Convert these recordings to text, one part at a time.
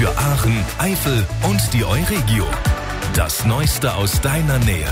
für Aachen, Eifel und die Euregio. Das Neueste aus deiner Nähe.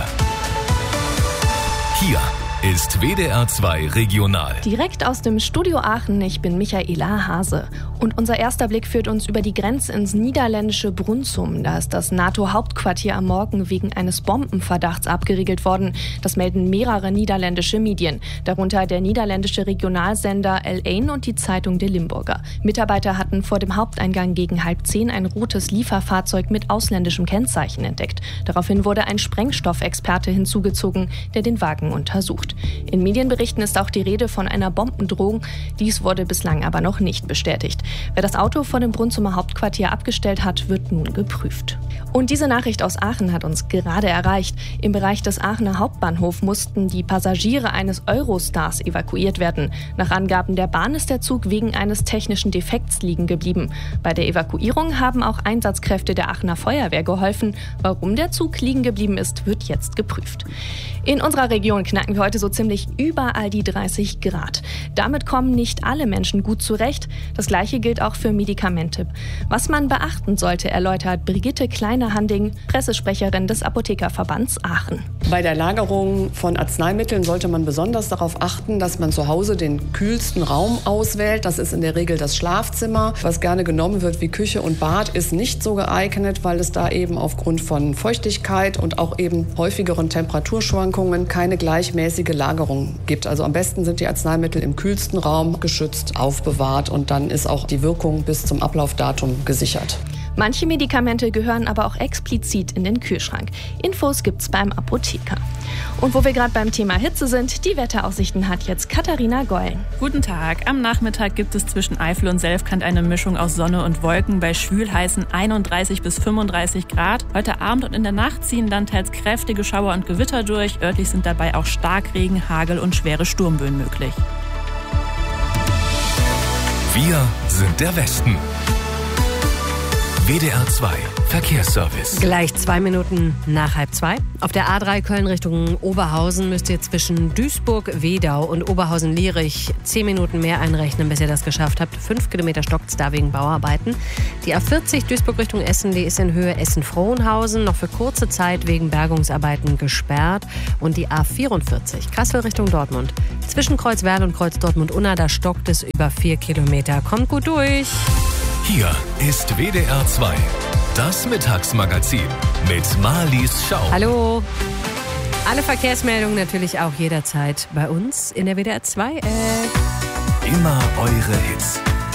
Hier ist WDR 2 Regional. Direkt aus dem Studio Aachen, ich bin Michaela Hase. Und unser erster Blick führt uns über die Grenze ins niederländische Brunssum. Da ist das NATO-Hauptquartier am Morgen wegen eines Bombenverdachts abgeriegelt worden. Das melden mehrere niederländische Medien. Darunter der niederländische Regionalsender L1 und die Zeitung De Limburger. Mitarbeiter hatten vor dem Haupteingang gegen 9:30 ein rotes Lieferfahrzeug mit ausländischem Kennzeichen entdeckt. Daraufhin wurde ein Sprengstoffexperte hinzugezogen, der den Wagen untersucht. In Medienberichten ist auch die Rede von einer Bombendrohung. Dies wurde bislang aber noch nicht bestätigt. Wer das Auto vor dem Brunsumer Hauptquartier abgestellt hat, wird nun geprüft. Und diese Nachricht aus Aachen hat uns gerade erreicht. Im Bereich des Aachener Hauptbahnhofs mussten die Passagiere eines Eurostars evakuiert werden. Nach Angaben der Bahn ist der Zug wegen eines technischen Defekts liegen geblieben. Bei der Evakuierung haben auch Einsatzkräfte der Aachener Feuerwehr geholfen. Warum der Zug liegen geblieben ist, wird jetzt geprüft. In unserer Region knacken wir heute so ziemlich überall die 30 Grad. Damit kommen nicht alle Menschen gut zurecht. Das Gleiche gilt auch für Medikamente. Was man beachten sollte, erläutert Brigitte Kleine-Handing, Pressesprecherin des Apothekerverbands Aachen. Bei der Lagerung von Arzneimitteln sollte man besonders darauf achten, dass man zu Hause den kühlsten Raum auswählt. Das ist in der Regel das Schlafzimmer. Was gerne genommen wird wie Küche und Bad, ist nicht so geeignet, weil es da eben aufgrund von Feuchtigkeit und auch eben häufigeren Temperaturschwankungen keine gleichmäßige Lagerung gibt. Also am besten sind die Arzneimittel im kühlsten Raum geschützt aufbewahrt und dann ist auch die Wirkung bis zum Ablaufdatum gesichert. Manche Medikamente gehören aber auch explizit in den Kühlschrank. Infos gibt's beim Apotheker. Und wo wir gerade beim Thema Hitze sind, die Wetteraussichten hat jetzt Katharina Goll. Guten Tag. Am Nachmittag gibt es zwischen Eifel und Selfkant eine Mischung aus Sonne und Wolken bei schwülheißen 31 bis 35 Grad. Heute Abend und in der Nacht ziehen dann teils kräftige Schauer und Gewitter durch. Örtlich sind dabei auch Starkregen, Hagel und schwere Sturmböen möglich. Wir sind der Westen. WDR 2 Verkehrsservice. Gleich 2 Minuten nach 1:30. Auf der A3 Köln Richtung Oberhausen müsst ihr zwischen Duisburg-Wedau und Oberhausen-Lierich 10 Minuten mehr einrechnen, bis ihr das geschafft habt. 5 Kilometer stockt's da wegen Bauarbeiten. Die A40 Duisburg Richtung Essen, die ist in Höhe Essen-Frohnhausen noch für kurze Zeit wegen Bergungsarbeiten gesperrt. Und die A44 Kassel Richtung Dortmund. Zwischen Kreuzwerl und Kreuz Dortmund-Unna, da stockt es über 4 Kilometer. Kommt gut durch. Hier ist WDR 2, das Mittagsmagazin mit Marlies Schau. Hallo. Alle Verkehrsmeldungen natürlich auch jederzeit bei uns in der WDR 2 App. Immer eure Hits.